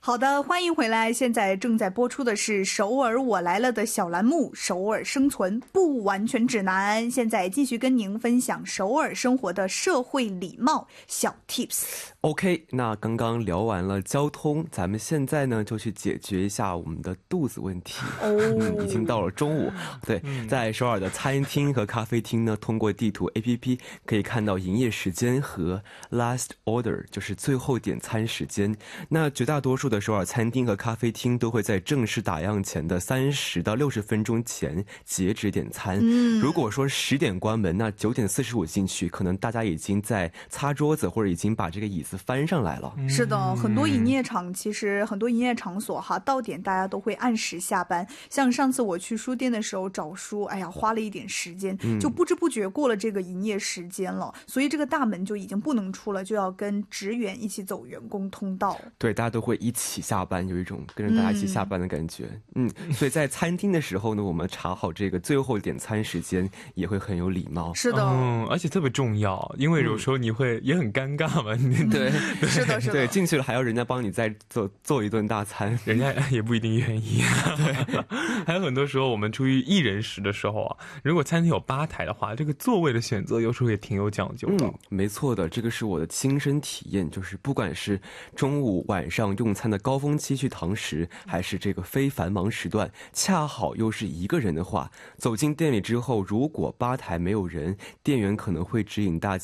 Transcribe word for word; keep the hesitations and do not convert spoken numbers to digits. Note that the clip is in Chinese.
好的，欢迎回来。现在正在播出的是首尔我来了的小栏目《首尔生存不完全指南》。现在继续跟您分享首尔生活的社会礼貌小 tips。OK， 那刚刚聊完了交通，咱们现在呢就去解决一下我们的肚子问题。哦，嗯，已经到了中午。对，在首尔的餐厅和咖啡厅呢，通过地图 A P P 可以看到营业时间和 last order， 就是最后点餐时间。那绝大多数的首尔餐厅和咖啡厅都会在正式打烊前的三十到六十分钟前截止点餐。嗯，如果说十点关门，那九点四十五进去，可能大家已经在擦桌子或者已经把这个椅子翻上来了。 是的，很多营业场其实很多营业场所哈，到点大家都会按时下班。像上次我去书店的时候找书，哎呀，花了一点时间，就不知不觉过了这个营业时间了，嗯，所以这个大门就已经不能出了，就要跟职员一起走员工通道。 对，大家都会一起一起下班，有一种跟着大家一起下班的感觉。 嗯, 嗯，所以在餐厅的时候呢，我们查好这个最后点餐时间也会很有礼貌。 是的， 嗯，而且特别重要，因为有时候你会也很尴尬嘛。嗯， 对， 是的，是的， 对，进去了还要人家帮你再做做一顿大餐， 人家也不一定愿意。对，还有很多时候我们出于一人食的时候啊，如果餐厅有吧台的话，这个座位的选择有时候也挺有讲究的。 嗯，没错的，这个是我的亲身体验，就是不管是中午晚上用餐的高峰期去堂食，还是这个非繁忙时段，恰好又是一个人的话，走进店里之后，如果吧台没有人，店员可能会指引大家